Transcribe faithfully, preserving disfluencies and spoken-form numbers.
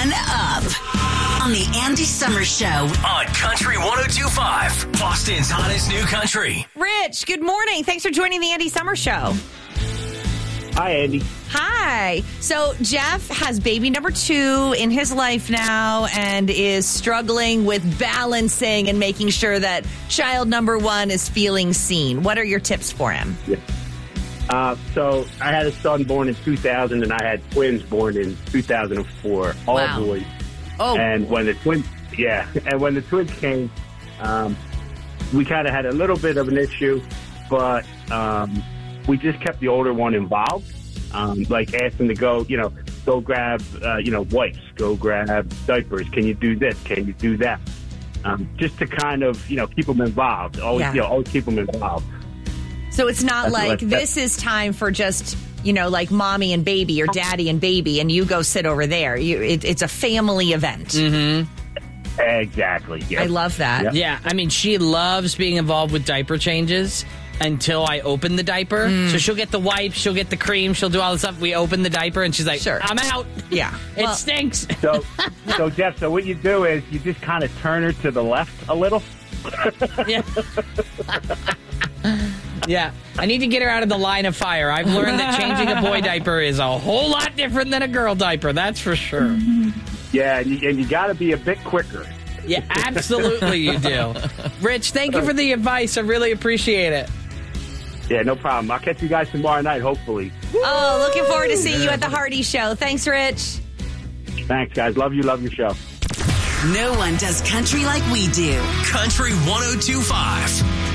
One up on the Andy Summers Show on Country one oh two point five, Boston's hottest new country. Rich, good morning. Thanks for joining the Andy Summers Show. Hi, Andy. Hi. So Jeff has baby number two in his life now and is struggling with balancing and making sure that child number one is feeling seen. What are your tips for him? Yeah. Uh, so I had a son born in two thousand, and I had twins born in two thousand four, all Wow. boys. Oh, And when the twins, yeah, and when the twins came, um, we kind of had a little bit of an issue, but um, we just kept the older one involved, um, like asked him to go, you know, go grab, uh, you know, wipes, go grab diapers. Can you do this? Can you do that? Um, just to kind of, you know, keep them involved. Always, Yeah. you know, always keep them involved. so it's not That's like what- this is time for just, you know, like mommy and baby or daddy and baby and you go sit over there. You, it, it's a family event. Mm-hmm. Exactly. Yep. I love that. Yep. Yeah, I mean, she loves being involved with diaper changes until I open the diaper. Mm. So she'll get the wipes, she'll get the cream, she'll do all the stuff. We open the diaper, and she's like, Sure. I'm out. Yeah. It Well- stinks. So, so Jeff, so what you do is you just kind of turn her to the left a little. Yeah. Yeah. I need to get her out of the line of fire. I've learned that changing a boy diaper is a whole lot different than a girl diaper. That's for sure. Yeah, and you, and you got to be a bit quicker. Yeah, absolutely you do. Rich, thank you for the advice. I really appreciate it. Yeah, no problem. I'll catch you guys tomorrow night, hopefully. Oh, looking forward to seeing you at the Hardy Show. Thanks, Rich. Thanks, guys. Love you. Love your show. No one does country like we do. Country one oh two point five.